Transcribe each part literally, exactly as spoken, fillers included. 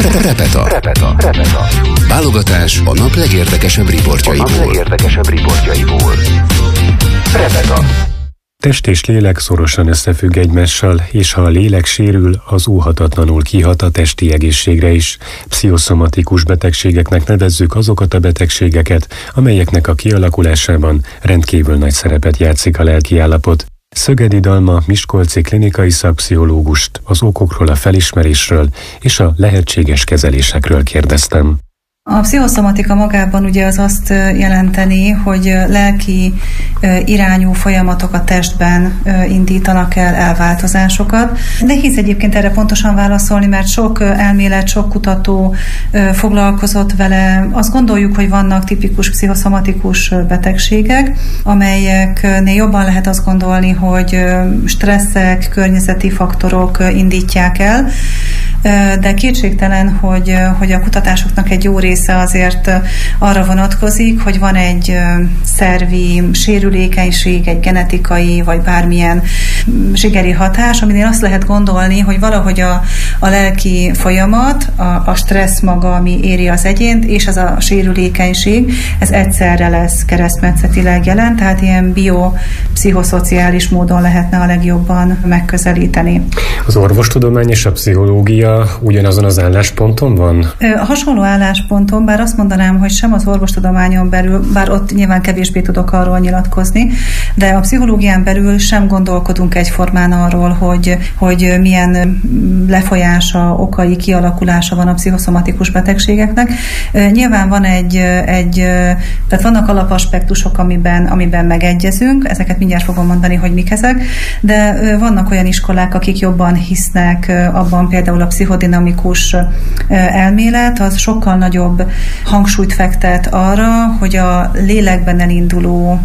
Repeta. Repeta. Repeta. Válogatás a nap legérdekesebb riportjaiból. A nap legérdekesebb riportjaiból. Repeta. Test és lélek szorosan összefügg egymással, és ha a lélek sérül, az óhatatlanul kihat a testi egészségre is. Pszichoszomatikus betegségeknek nevezzük azokat a betegségeket, amelyeknek a kialakulásában rendkívül nagy szerepet játszik a lelki állapot. Szögedi Dalma miskolci klinikai szakpszichológust az okokról, a felismerésről és a lehetséges kezelésekről kérdeztem. A pszichoszomatika magában ugye az azt jelenteni, hogy lelki irányú folyamatok a testben indítanak el elváltozásokat. Nehéz egyébként erre pontosan válaszolni, mert sok elmélet, sok kutató foglalkozott vele. Azt gondoljuk, hogy vannak tipikus pszichoszomatikus betegségek, amelyeknél jobban lehet azt gondolni, hogy stresszek, környezeti faktorok indítják el, de kétségtelen, hogy, hogy a kutatásoknak egy jó része azért arra vonatkozik, hogy van egy szervi sérülékenység, egy genetikai vagy bármilyen zsigeri hatás, aminél azt lehet gondolni, hogy valahogy a, a lelki folyamat, a, a stressz maga, ami éri az egyént, és az a sérülékenység, ez egyszerre lesz keresztmetszetileg jelen, tehát ilyen biopszichoszociális módon lehetne a legjobban megközelíteni. Az orvostudomány és a pszichológia ugyanazon az állásponton van? Hasonló állásponton, bár azt mondanám, hogy sem az orvostudományon belül, bár ott nyilván kevésbé tudok arról nyilatkozni, de a pszichológián belül sem gondolkodunk egyformán arról, hogy, hogy milyen lefolyása, okai, kialakulása van a pszichoszomatikus betegségeknek. Nyilván van egy, egy tehát vannak alapaspektusok, amiben, amiben megegyezünk, ezeket mindjárt fogom mondani, hogy mik ezek, de vannak olyan iskolák, akik jobban hisznek abban, például a pszichodinamikus elmélet, az sokkal nagyobb hangsúlyt fektet arra, hogy a lélekben elinduló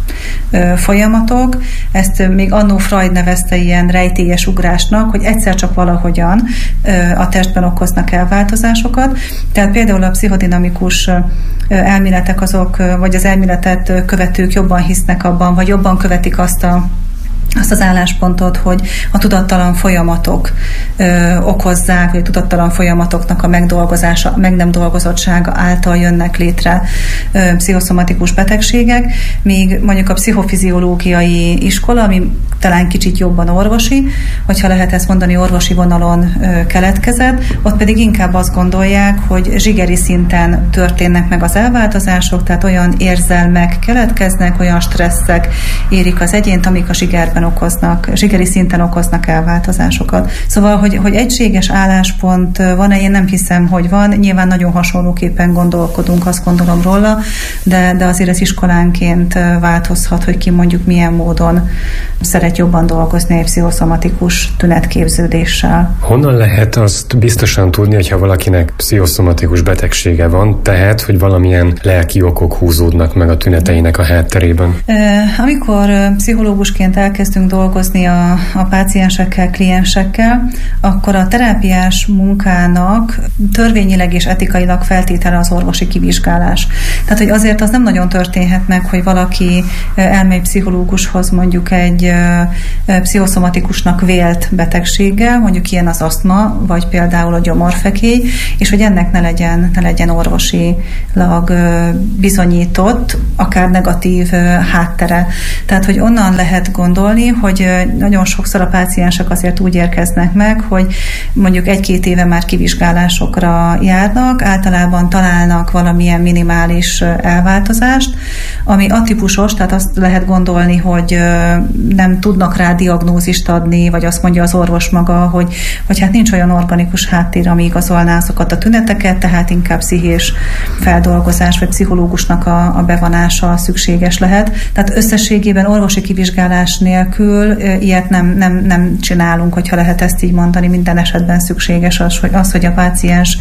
folyamatok, ezt még annó Freud nevezte ilyen rejtélyes ugrásnak, hogy egyszer csak valahogyan a testben okoznak el változásokat. Tehát például a pszichodinamikus elméletek azok, vagy az elméletet követők jobban hisznek abban, vagy jobban követik azt a azt az álláspontot, hogy a tudattalan folyamatok ö, okozzák, vagy a tudattalan folyamatoknak a megdolgozása, meg nem dolgozottsága által jönnek létre ö, pszichoszomatikus betegségek, míg mondjuk a pszichofiziológiai iskola, ami talán kicsit jobban orvosi, hogyha lehet ezt mondani, orvosi vonalon ö, keletkezett, ott pedig inkább azt gondolják, hogy zsigeri szinten történnek meg az elváltozások, tehát olyan érzelmek keletkeznek, olyan stresszek érik az egyént, amik a zsigerben okoznak, zsigeri szinten okoznak elváltozásosokat. Szóval, hogy, hogy egységes álláspont van-e, én nem hiszem, hogy van. Nyilván nagyon hasonlóképpen gondolkodunk, azt gondolom róla, de, de azért ez iskolánként változhat, hogy ki mondjuk milyen módon szeret jobban dolgozni egy pszichoszomatikus tünetképződéssel. Honnan lehet azt biztosan tudni, hogyha valakinek pszichoszomatikus betegsége van, tehát, hogy valamilyen lelki okok húzódnak meg a tüneteinek a hátterében? Amikor pszichológusként elkezd dolgozni a, a páciensekkel, kliensekkel, akkor a terápiás munkának törvényileg és etikailag feltétele az orvosi kivizsgálás. Tehát, hogy azért az nem nagyon történhet meg, hogy valaki elmegy pszichológushoz mondjuk egy pszichoszomatikusnak vélt betegséggel, mondjuk ilyen az asztma, vagy például a gyomorfekély, és hogy ennek ne legyen, ne legyen orvosilag bizonyított, akár negatív háttere. Tehát, hogy onnan lehet gondolni, hogy nagyon sokszor a páciensek azért úgy érkeznek meg, hogy mondjuk egy-két éve már kivizsgálásokra járnak, általában találnak valamilyen minimális elváltozást, ami atípusos, tehát azt lehet gondolni, hogy nem tudnak rá diagnózist adni, vagy azt mondja az orvos maga, hogy, hogy hát nincs olyan organikus háttér, ami igazolná azokat a tüneteket, tehát inkább pszichés feldolgozás, vagy pszichológusnak a, a bevonása szükséges lehet. Tehát összességében orvosi kivizsgálás nélkül ilyet nem, nem, nem csinálunk, hogyha lehet ezt így mondani, minden esetben szükséges az, hogy, az, hogy a páciens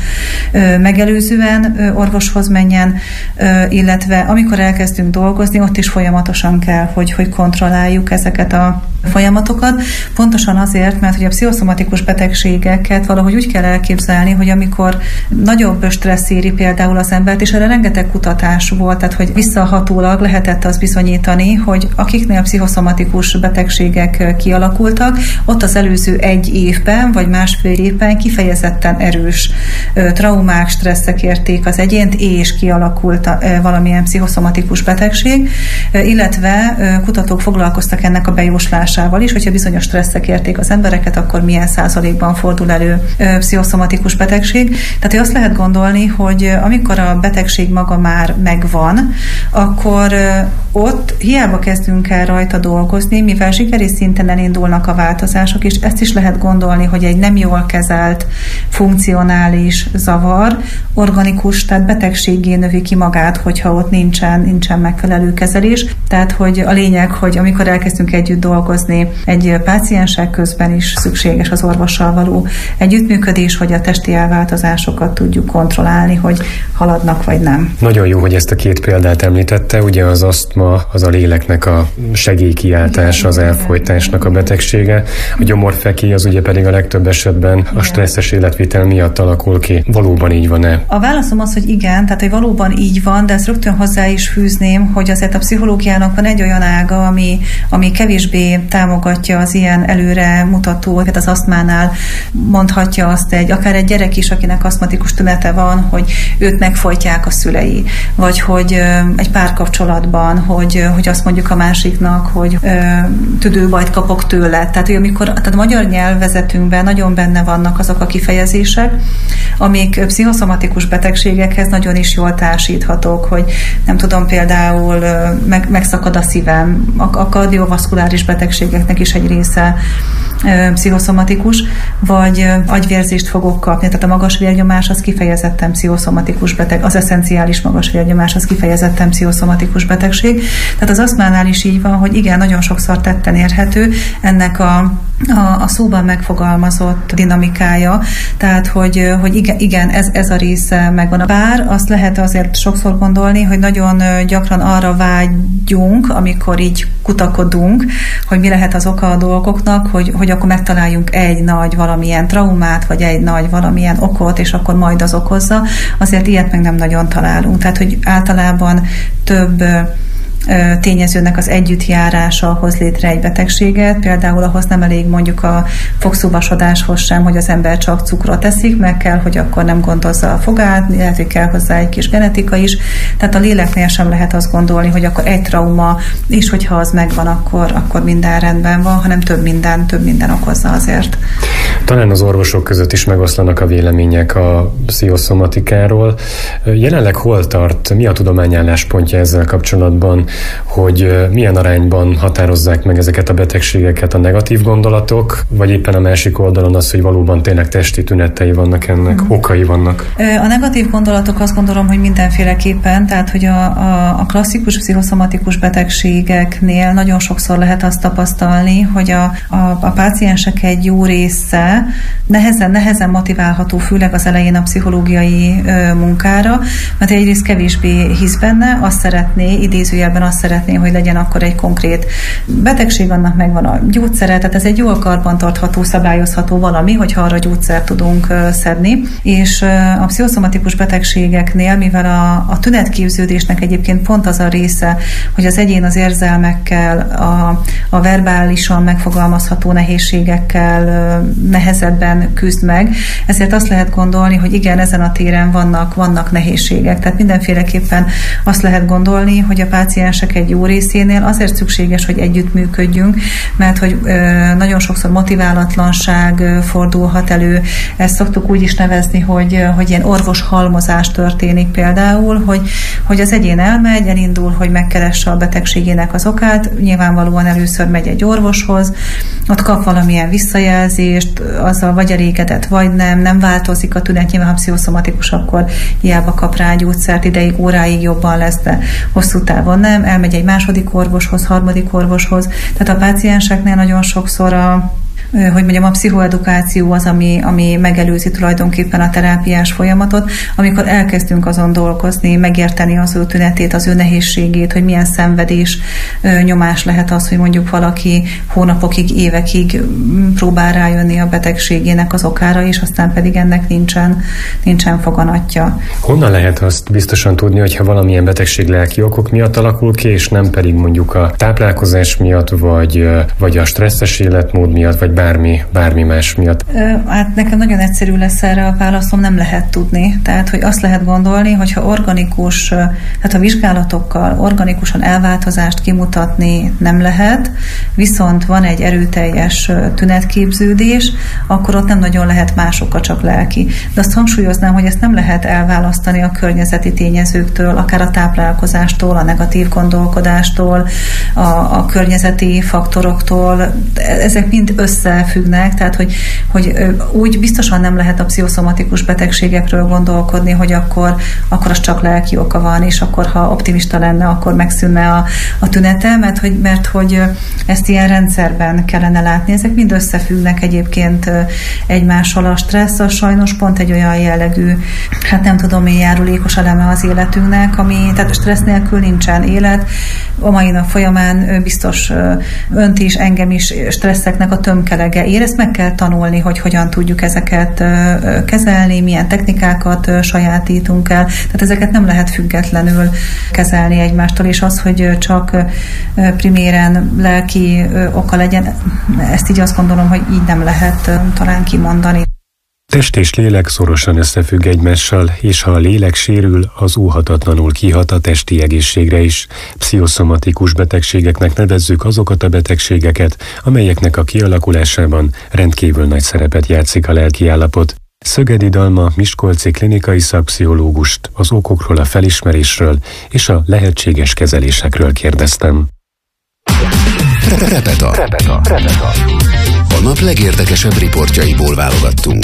megelőzően orvoshoz menjen, illetve amikor elkezdünk dolgozni, ott is folyamatosan kell, hogy, hogy kontrolláljuk ezeket a folyamatokat, pontosan azért, mert hogy a pszichoszomatikus betegségeket valahogy úgy kell elképzelni, hogy amikor nagyobb stressz éri például az embert, és erre rengeteg kutatás volt, tehát hogy visszahatólag lehetett az bizonyítani, hogy akiknél a pszichoszomatikus betegségek kialakultak, ott az előző egy évben, vagy másfél évben kifejezetten erős traumák, stresszek érték az egyént, és kialakult valamilyen pszichoszomatikus betegség, illetve kutatók foglalkoztak ennek a bejóslásával is, hogyha bizonyos stresszek érték az embereket, akkor milyen százalékban fordul elő pszichoszomatikus betegség. Tehát hogy azt lehet gondolni, hogy amikor a betegség maga már megvan, akkor ott hiába kezdünk el rajta dolgozni, mivel zsigeri szinten elindulnak a változások, és ezt is lehet gondolni, hogy egy nem jól kezelt, funkcionális zavar, organikus, tehát betegséggé növi ki magát, hogyha ott nincsen, nincsen megfelelő kezelés. Tehát, hogy a lényeg, hogy amikor elkezdünk együtt dolgozni, egy pácienssel közben is szükséges az orvossal való együttműködés, hogy a testi elváltozásokat tudjuk kontrollálni, hogy haladnak vagy nem. Nagyon jó, hogy ezt a két példát említette, ugye az asztma, az a léleknek a segélykiáltása, az elfojtásnak a betegsége, a gyomorfekély az ugye pedig a legtöbb esetben a stresszes életvitel miatt alakul ki. Valóban így van-e? A válaszom az, hogy igen, tehát hogy valóban így van, de ezt rögtön hozzá is fűzném, hogy azért a pszichológiának van egy olyan ága, ami, ami kevésbé támogatja az ilyen előre mutató, hát az asztmánál mondhatja azt egy, akár egy gyerek is, akinek asztmatikus tünete van, hogy őt megfojtják a szülei, vagy hogy ö, egy párkapcsolatban, hogy, hogy azt mondjuk a másiknak, hogy ö, tüdőbajt kapok tőle. Tehát, hogy amikor tehát a magyar nyelvezetünkben nagyon benne vannak azok a kifejezések, amik pszichoszomatikus betegségekhez nagyon is jól társíthatók, hogy nem tudom, például meg, megszakad a szívem, a, a kardiovaszkuláris betegségeknek is egy része ö, pszichoszomatikus, vagy agyvérzést fogok kapni, tehát a magas vérnyomás az kifejezetten pszichoszomatikus beteg, az eszenciális magas vérnyomás az kifejezetten pszichoszomatikus betegség. Tehát az asztmánál is így van, hogy igen, nagyon sokszor tetten érhető ennek a, a, a szóban megfogalmazott dinamikája, tehát hogy, hogy igen, igen ez, ez a része megvan. Bár azt lehet azért sokszor gondolni, hogy nagyon gyakran arra vágyunk, amikor így kutakodunk, hogy mi lehet az oka a dolgoknak, hogy, hogy akkor megtaláljunk egy nagy valamilyen traumát, vagy egy nagy valamilyen okot, és akkor majd az okozza. Azért ilyet meg nem nagyon találunk. Tehát, hogy általában több tényezőnek az együttjárása hoz létre egy betegséget. Például ahhoz nem elég mondjuk a fogszúvasodáshoz sem, hogy az ember csak cukrot eszik, meg kell, hogy akkor nem gondozza a fogát, lehet, hogy kell hozzá egy kis genetika is. Tehát a léleknél sem lehet azt gondolni, hogy akkor egy trauma, és hogyha az megvan, akkor, akkor minden rendben van, hanem több minden, több minden okozza azért. Talán az orvosok között is megoszlanak a vélemények a pszichoszomatikáról. Jelenleg hol tart, mi a tudomány álláspontja ezzel kapcsolatban, hogy milyen arányban határozzák meg ezeket a betegségeket a negatív gondolatok, vagy éppen a másik oldalon az, hogy valóban tényleg testi tünetei vannak ennek, mm. okai vannak? A negatív gondolatok azt gondolom, hogy mindenféleképpen, tehát hogy a, a, a klasszikus pszichoszomatikus betegségeknél nagyon sokszor lehet azt tapasztalni, hogy a, a, a páciensek egy jó része nehezen, nehezen motiválható, főleg az elején a pszichológiai ö, munkára, mert egyrészt kevésbé hisz benne, azt szeretné, idézőjelben azt szeretné, hogy legyen akkor egy konkrét betegség, annak megvan a gyógyszere, tehát ez egy jól karbantartható, szabályozható valami, hogyha arra gyógyszert tudunk uh, szedni. És uh, a pszichoszomatikus betegségeknél, mivel a, a tünetképződésnek egyébként pont az a része, hogy az egyén az érzelmekkel, a, a verbálisan megfogalmazható nehézségekkel uh, nehezebben küzd meg, ezért azt lehet gondolni, hogy igen, ezen a téren vannak, vannak nehézségek. Tehát mindenféleképpen azt lehet gondolni, hogy a páciensek egy jó részénél azért szükséges, hogy együttműködjünk, mert hogy ö, nagyon sokszor motiválatlanság ö, fordulhat elő. Ezt szoktuk úgy is nevezni, hogy, ö, hogy ilyen orvos-halmozás történik például, hogy, hogy az egyén elmegy, elindul, hogy megkeresse a betegségének az okát, nyilvánvalóan először megy egy orvoshoz, ott kap valamilyen visszajelzést, azzal vagy elégedett, vagy nem, nem változik a tünet, nyilván ha pszichoszomatikus, akkor hiába kap rá gyógyszert, ideig, óráig jobban lesz, de hosszú távon nem, elmegy egy második orvoshoz, harmadik orvoshoz. Tehát a pácienseknél nagyon sokszor a hogy mondjam, a pszichoedukáció az, ami, ami megelőzi tulajdonképpen a terápiás folyamatot, amikor elkezdünk azon dolgozni, megérteni az ő tünetét, az ő nehézségét, hogy milyen szenvedés, nyomás lehet az, hogy mondjuk valaki hónapokig, évekig próbál rájönni a betegségének az okára, és aztán pedig ennek nincsen, nincsen foganatja. Honnan lehet azt biztosan tudni, hogyha valamilyen betegség lelki okok miatt alakul ki, és nem pedig mondjuk a táplálkozás miatt, vagy, vagy a stresszes életmód miatt, vagy bármi, bármi más miatt? Hát nekem nagyon egyszerű lesz erre a válaszom, nem lehet tudni. Tehát, hogy azt lehet gondolni, hogyha organikus, tehát a vizsgálatokkal organikusan elváltozást kimutatni nem lehet, viszont van egy erőteljes tünetképződés, akkor ott nem nagyon lehet másokkal, csak lelki. De azt hangsúlyoznám, hogy ezt nem lehet elválasztani a környezeti tényezőktől, akár a táplálkozástól, a negatív gondolkodástól, a, a környezeti faktoroktól. Ezek mind összefüggnek, tehát hogy, hogy úgy biztosan nem lehet a pszichoszomatikus betegségekről gondolkodni, hogy akkor, akkor az csak lelki oka van, és akkor ha optimista lenne, akkor megszűnne a, a tünete, mert hogy, mert hogy ezt ilyen rendszerben kellene látni. Ezek mind összefüggnek egyébként egymással. A stressz az sajnos pont egy olyan jellegű, hát nem tudom én, járulékos eleme az életünknek, ami, tehát stressz nélkül nincsen élet. A mai nap folyamán biztos önt is, engem is stresszeknek a tömkelege ér. Ezt meg kell tanulni, hogy hogyan tudjuk ezeket kezelni, milyen technikákat sajátítunk el. Tehát ezeket nem lehet függetlenül kezelni egymástól, és az, hogy csak priméren lelki oka legyen, ezt így azt gondolom, hogy így nem lehet talán kimondani. Test és lélek szorosan összefügg egymással, és ha a lélek sérül, az óhatatlanul kihat a testi egészségre is. Pszichoszomatikus betegségeknek nevezzük azokat a betegségeket, amelyeknek a kialakulásában rendkívül nagy szerepet játszik a lelki állapot. Szögedi Dalma miskolci klinikai szakpszichológust az okokról, a felismerésről és a lehetséges kezelésekről kérdeztem. Repeta. Repeta. Repeta. A nap legérdekesebb riportjaiból válogattunk.